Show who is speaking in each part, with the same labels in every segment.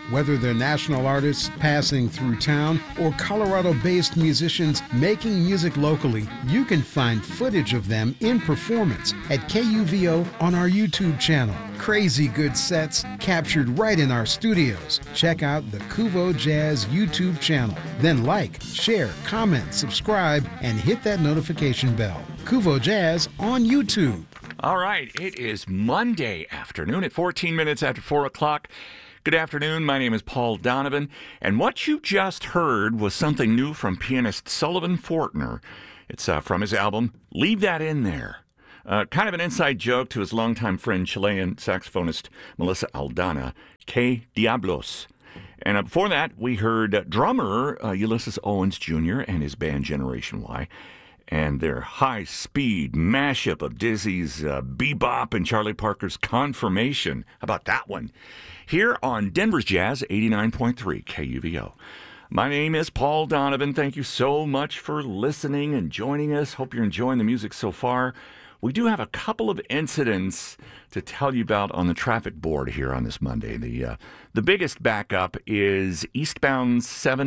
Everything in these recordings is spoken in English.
Speaker 1: Whether they're national artists passing through town or Colorado-based musicians making music locally, you can find footage of them in performance at KUVO on our YouTube channel. Crazy good sets captured right in our studios. Check out the Kuvo Jazz YouTube channel. Then like, share, comment, subscribe, and hit that notification bell. Kuvo Jazz on YouTube.
Speaker 2: All right, it is Monday afternoon at 14 minutes after 4 o'clock. Good afternoon, my name is Paul Donovan, and what you just heard was something new from pianist Sullivan Fortner. It's from his album, Leave That In There. Kind of an inside joke to his longtime friend, Chilean saxophonist Melissa Aldana, Que Diablos. And before that, we heard drummer Ulysses Owens Jr. and his band Generation Y, and their high-speed mashup of Dizzy's Bebop and Charlie Parker's Confirmation. How about that one? Here on Denver's Jazz, 89.3 KUVO. My name is Paul Donovan. Thank you so much for listening and joining us. Hope you're enjoying the music so far. We do have a couple of incidents to tell you about on the traffic board here on this Monday. The biggest backup is eastbound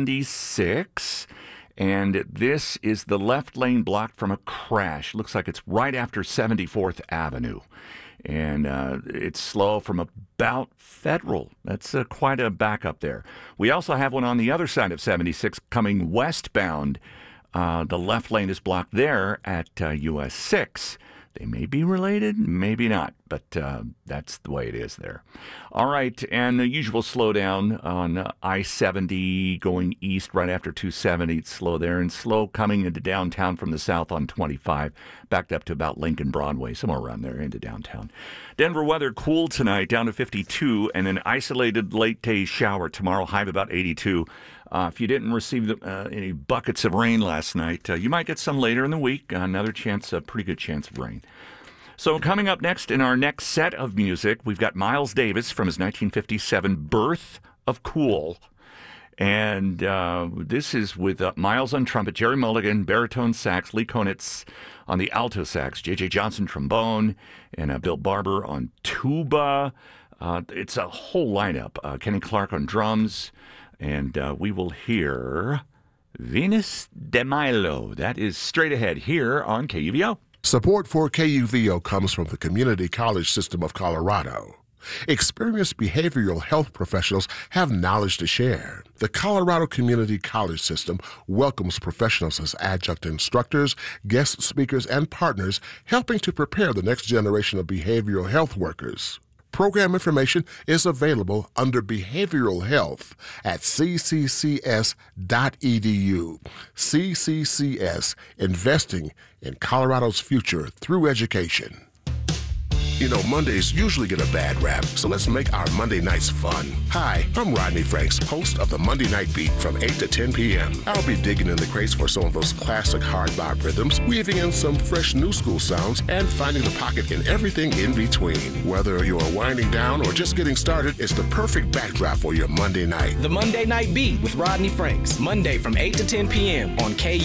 Speaker 2: 76. And this is the left lane blocked from a crash. Looks like it's right after 74th Avenue. And it's slow from about Federal. That's quite a backup there. We also have one on the other side of 76 coming westbound. The left lane is blocked there at US 6. They may be related, maybe not, but that's the way it is there. All right, and the usual slowdown on I-70 going east right after 270. It's slow there, and slow coming into downtown from the south on 25, backed up to about Lincoln Broadway, somewhere around there into downtown. Denver weather cool tonight, down to 52, and an isolated late-day shower tomorrow, high of about 82. If you didn't receive any buckets of rain last night, you might get some later in the week. Another chance, a pretty good chance of rain. So coming up next in our next set of music, we've got Miles Davis from his 1957 Birth of Cool. And this is with Miles on trumpet, Jerry Mulligan, baritone sax, Lee Konitz on the alto sax, J.J. Johnson trombone, and Bill Barber on tuba. It's a whole lineup. Kenny Clark on drums. And we will hear Venus de Milo. That is straight ahead here on KUVO.
Speaker 3: Support for KUVO comes from the Community College System of Colorado. Experienced behavioral health professionals have knowledge to share. The Colorado Community College System welcomes professionals as adjunct instructors, guest speakers, and partners, helping to prepare the next generation of behavioral health workers. Program information is available under Behavioral Health at cccs.edu. CCCS, investing in Colorado's future through education. You know, Mondays usually get a bad rap, so let's make our Monday nights fun. Hi, I'm Rodney Franks, host of the Monday Night Beat from 8 to 10 p.m. I'll be digging in the crates for some of those classic hard bop rhythms, weaving in some fresh new school sounds, and finding the pocket in everything in between. Whether you're winding down or just getting started, it's the perfect backdrop for your Monday night.
Speaker 4: The Monday Night Beat with Rodney Franks, Monday from 8 to 10 p.m. on KU.